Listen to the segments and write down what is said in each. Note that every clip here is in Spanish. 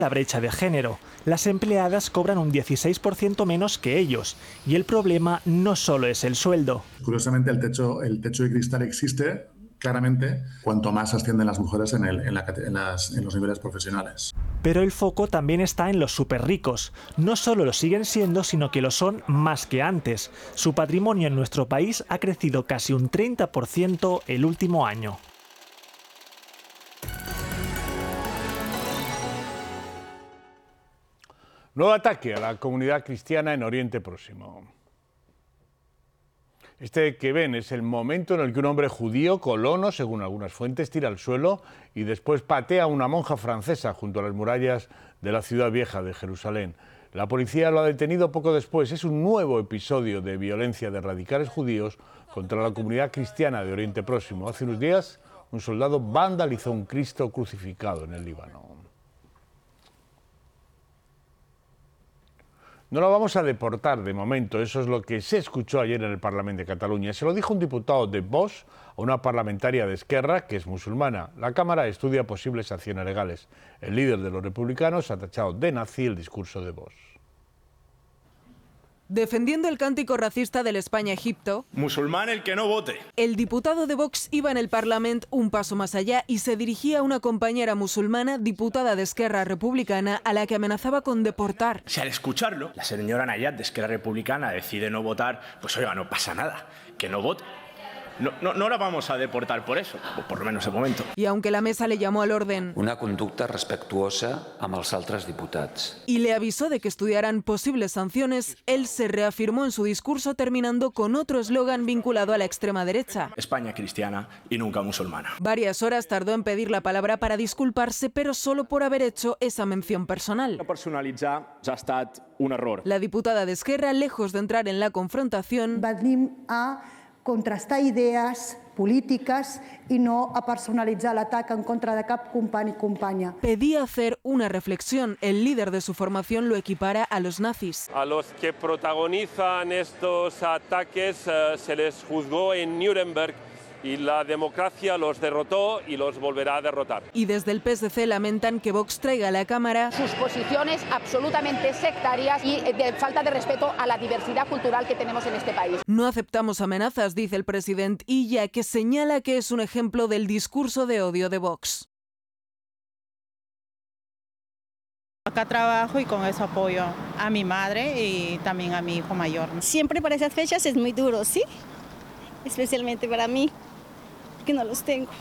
La brecha de género. Las empleadas cobran un 16% menos que ellos y el problema no solo es el sueldo. Curiosamente, el techo de cristal existe claramente cuanto más ascienden las mujeres en los niveles profesionales. Pero el foco también está en los superricos. No solo lo siguen siendo, sino que lo son más que antes. Su patrimonio en nuestro país ha crecido casi un 30% el último año. Nuevo ataque a la comunidad cristiana en Oriente Próximo. Este que ven es el momento en el que un hombre judío, colono, según algunas fuentes, tira al suelo y después patea a una monja francesa junto a las murallas de la ciudad vieja de Jerusalén. La policía lo ha detenido poco después. Es un nuevo episodio de violencia de radicales judíos contra la comunidad cristiana de Oriente Próximo. Hace unos días, un soldado vandalizó un Cristo crucificado en el Líbano. No lo vamos a deportar de momento, eso es lo que se escuchó ayer en el Parlamento de Cataluña. Se lo dijo un diputado de Vox a una parlamentaria de Esquerra que es musulmana. La Cámara estudia posibles acciones legales. El líder de los republicanos ha tachado de nazi el discurso de Vox. Defendiendo el cántico racista del España-Egipto, musulmán el que no vote. El diputado de Vox iba en el Parlamento un paso más allá y se dirigía a una compañera musulmana, diputada de Esquerra Republicana, a la que amenazaba con deportar. Si al escucharlo, la señora Nayat de Esquerra Republicana decide no votar, pues oiga, no pasa nada, que no vote. No la vamos a deportar por eso, o por lo menos de momento. Y aunque la mesa le llamó al orden una conducta respectuosa amb els altres diputats y le avisó de que estudiaran posibles sanciones, él se reafirmó en su discurso terminando con otro eslogan vinculado a la extrema derecha. España cristiana y nunca musulmana. Varias horas tardó en pedir la palabra para disculparse, pero solo por haber hecho esa mención personal. No personalitzar ja ha estat un error. La diputada de Esquerra, lejos de entrar en la confrontación, venim a contrastar idees polítiques i no a personalitzar l'atac en contra de cap company i companya. Pedía hacer una reflexión. El líder de su formación lo equipara a los nazis. A los que protagonizan estos ataques se les juzgó en Nuremberg y la democracia los derrotó y los volverá a derrotar. Y desde el PSC lamentan que Vox traiga a la Cámara sus posiciones absolutamente sectarias y de falta de respeto a la diversidad cultural que tenemos en este país. No aceptamos amenazas, dice el presidente Illa, que señala que es un ejemplo del discurso de odio de Vox. Acá trabajo y con eso apoyo a mi madre y también a mi hijo mayor. Siempre para esas fechas es muy duro, ¿sí? Especialmente para mí, que no los tengo.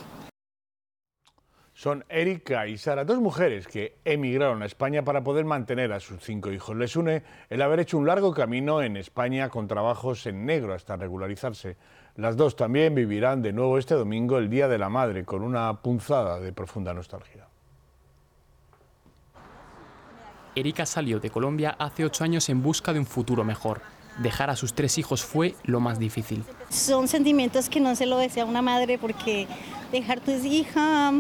Son Erika y Sara, dos mujeres que emigraron a España para poder mantener a sus 5 hijos. Les une el haber hecho un largo camino en España con trabajos en negro hasta regularizarse. Las dos también vivirán de nuevo este domingo el Día de la Madre con una punzada de profunda nostalgia. Erika salió de Colombia hace 8 años en busca de un futuro mejor. Dejar a sus 3 hijos fue lo más difícil. Son sentimientos que no se lo desea una madre porque dejar a tu hija,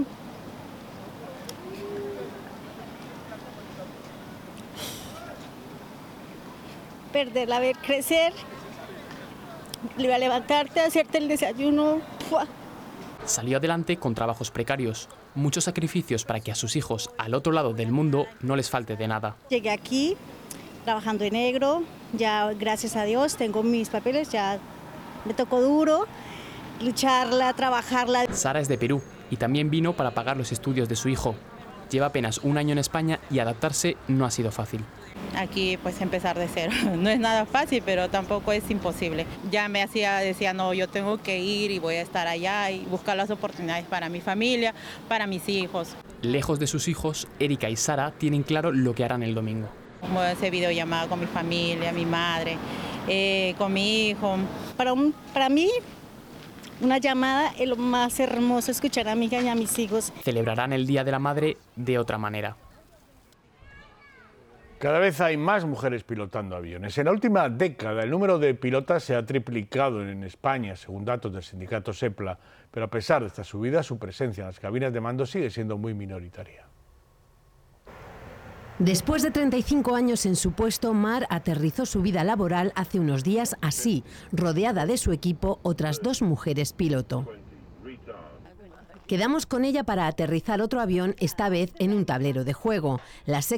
perderla, ver crecer, levantarte, hacerte el desayuno. Salió adelante con trabajos precarios, muchos sacrificios para que a sus hijos al otro lado del mundo no les falte de nada. Llegué aquí trabajando en negro, ya gracias a Dios tengo mis papeles, ya me tocó duro, lucharla, trabajarla. Sara es de Perú y también vino para pagar los estudios de su hijo. Lleva apenas 1 año en España y adaptarse no ha sido fácil. Aquí pues empezar de cero, no es nada fácil, pero tampoco es imposible. Ya decía, no, yo tengo que ir y voy a estar allá y buscar las oportunidades para mi familia, para mis hijos. Lejos de sus hijos, Erika y Sara tienen claro lo que harán el domingo. Como hacer videollamada con mi familia, mi madre, con mi hijo. Para mí, una llamada es lo más hermoso, escuchar a mi hija y a mis hijos. Celebrarán el Día de la Madre de otra manera. Cada vez hay más mujeres pilotando aviones. En la última década el número de pilotas se ha triplicado en España, según datos del sindicato SEPLA, pero a pesar de esta subida, su presencia en las cabinas de mando sigue siendo muy minoritaria. Después de 35 años en su puesto, Mar aterrizó su vida laboral hace unos días así, rodeada de su equipo, otras 2 mujeres piloto. Quedamos con ella para aterrizar otro avión, esta vez en un tablero de juego. La